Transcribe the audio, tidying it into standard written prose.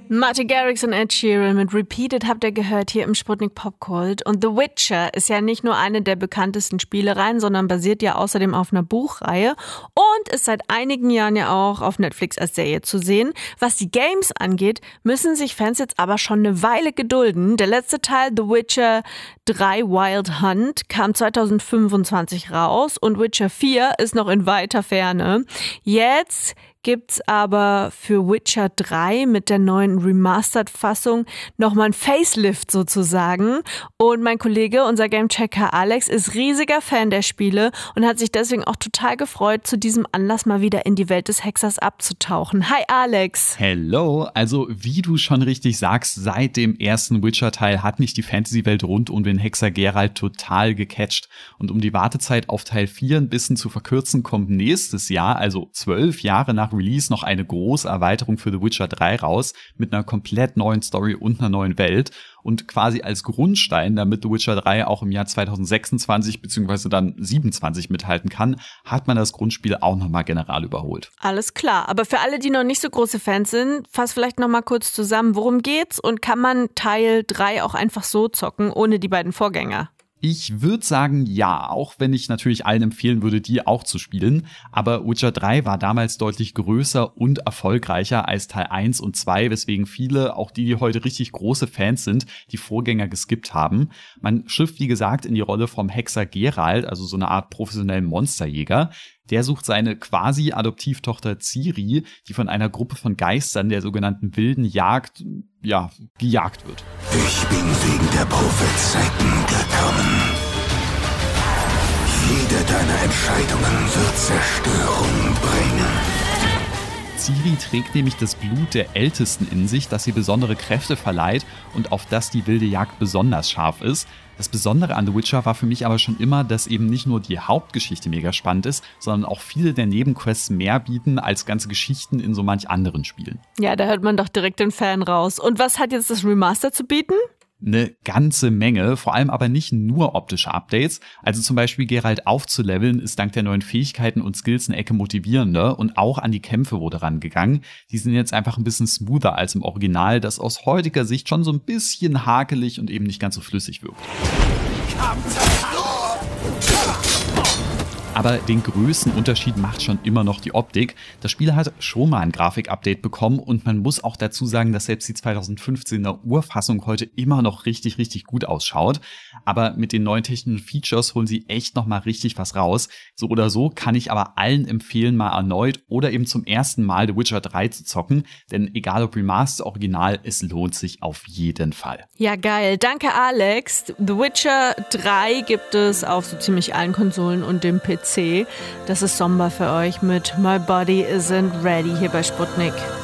Martin Garrix und Ed Sheeran mit Repeated habt ihr gehört hier im Sputnik Popkult. Und The Witcher ist ja nicht nur eine der bekanntesten Spielereien, sondern basiert ja außerdem auf einer Buchreihe und ist seit einigen Jahren ja auch auf Netflix als Serie zu sehen. Was die Games angeht, müssen sich Fans jetzt aber schon eine Weile gedulden. Der letzte Teil, The Witcher 3 Wild Hunt, kam 2025 raus und Witcher 4 ist noch in weiter Ferne. Jetzt gibt's aber für Witcher 3 mit der neuen Remastered-Fassung nochmal ein Facelift sozusagen. Und mein Kollege, unser Gamechecker Alex, ist riesiger Fan der Spiele und hat sich deswegen auch total gefreut, zu diesem Anlass mal wieder in die Welt des Hexers abzutauchen. Hi Alex! Hello! Also wie du schon richtig sagst, seit dem ersten Witcher-Teil hat mich die Fantasy-Welt rund um den Hexer Geralt total gecatcht. Und um die Wartezeit auf Teil 4 ein bisschen zu verkürzen, kommt nächstes Jahr, also 12 Jahre nach Release, noch eine große Erweiterung für The Witcher 3 raus, mit einer komplett neuen Story und einer neuen Welt. Und quasi als Grundstein, damit The Witcher 3 auch im Jahr 2026 bzw. dann 27 mithalten kann, hat man das Grundspiel auch nochmal general überholt. Alles klar, aber für alle, die noch nicht so große Fans sind, fass vielleicht nochmal kurz zusammen, worum geht's und kann man Teil 3 auch einfach so zocken, ohne die beiden Vorgänger? Ich würde sagen, ja, auch wenn ich natürlich allen empfehlen würde, die auch zu spielen. Aber Witcher 3 war damals deutlich größer und erfolgreicher als Teil 1 und 2, weswegen viele, auch die heute richtig große Fans sind, die Vorgänger geskippt haben. Man schlüpft, wie gesagt, in die Rolle vom Hexer Geralt, also so eine Art professionellen Monsterjäger. Der sucht seine quasi Adoptivtochter Ciri, die von einer Gruppe von Geistern der sogenannten wilden Jagd, gejagt wird. Ich bin wegen der Prophezeiten gekommen. Jede deiner Entscheidungen wird Zerstörung bringen. Ciri trägt nämlich das Blut der Ältesten in sich, das ihr besondere Kräfte verleiht und auf das die wilde Jagd besonders scharf ist. Das Besondere an The Witcher war für mich aber schon immer, dass eben nicht nur die Hauptgeschichte mega spannend ist, sondern auch viele der Nebenquests mehr bieten als ganze Geschichten in so manch anderen Spielen. Ja, da hört man doch direkt den Fan raus. Und was hat jetzt das Remaster zu bieten? Eine ganze Menge, vor allem aber nicht nur optische Updates. Also zum Beispiel Geralt aufzuleveln ist dank der neuen Fähigkeiten und Skills eine Ecke motivierender und auch an die Kämpfe wurde rangegangen. Die sind jetzt einfach ein bisschen smoother als im Original, das aus heutiger Sicht schon so ein bisschen hakelig und eben nicht ganz so flüssig wirkt. Aber den größten Unterschied macht schon immer noch die Optik. Das Spiel hat schon mal ein Grafik-Update bekommen und man muss auch dazu sagen, dass selbst die 2015er Urfassung heute immer noch richtig, richtig gut ausschaut. Aber mit den neuen technischen Features holen sie echt noch mal richtig was raus. So oder so kann ich aber allen empfehlen, mal erneut oder eben zum ersten Mal The Witcher 3 zu zocken. Denn egal ob Remastered, Original, es lohnt sich auf jeden Fall. Ja, geil. Danke, Alex. The Witcher 3 gibt es auf so ziemlich allen Konsolen und dem PC. Das ist Sommer für euch mit My Body Isn't Ready hier bei Sputnik.